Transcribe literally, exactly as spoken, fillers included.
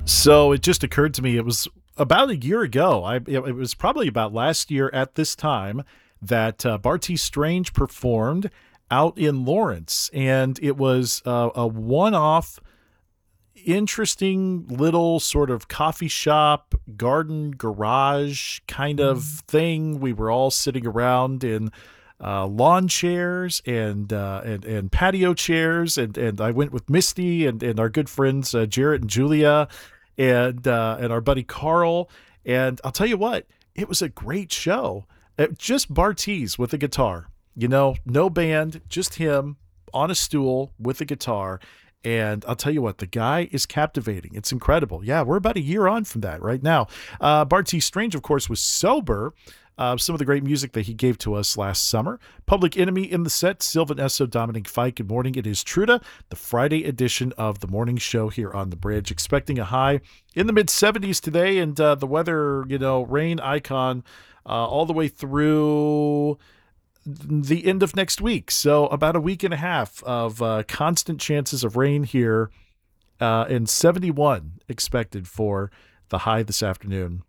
So it just occurred to me, it was about a year ago. I it, it was probably about last year at this time that uh, Barty Strange performed out in Lawrence, and it was uh, a one-off, interesting little sort of coffee shop, garden, garage kind of thing. We were all sitting around in uh, lawn chairs and uh, and and patio chairs, and and I went with Misty and and our good friends uh, Jarrett and Julia, and uh, and our buddy Carl. And I'll tell you what, it was a great show. Uh, just Bartiz with a guitar, you know, no band, just him on a stool with a guitar. And I'll tell you what, the guy is captivating. It's incredible. Yeah, we're about a year on from that right now. Uh, Barty Strange, of course, was sober. Uh, some of the great music that he gave to us last summer. Public Enemy in the set, Sylvan Esso, Dominic Fike. Good morning. It is Truda, the Friday edition of the morning show here on the bridge. Expecting a high in the mid seventies today, and uh, the weather, you know, rain icon uh, all the way through the end of next week. So about a week and a half of uh, constant chances of rain here, uh, and seventy-one expected for the high this afternoon.